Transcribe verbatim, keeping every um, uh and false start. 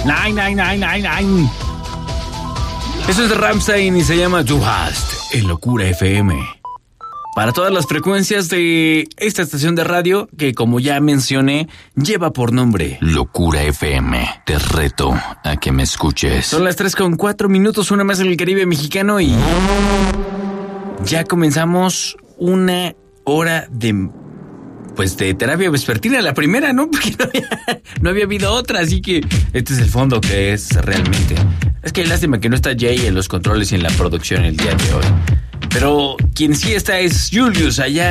Nine, nine, nine, nine, nine. Eso es de Rammstein y se llama Du Hast en Locura F M. Para todas las frecuencias de esta estación de radio que, como ya mencioné, lleva por nombre Locura F M. Te reto a que me escuches. Son las tres con cuatro minutos, una más en el Caribe mexicano y ya comenzamos una hora de, pues, de terapia vespertina, la primera, ¿no? Porque no había, no había habido otra, así que este es el fondo que es realmente. Es que lástima que no está Jay en los controles y en la producción el día de hoy. Pero quien sí está es Julius allá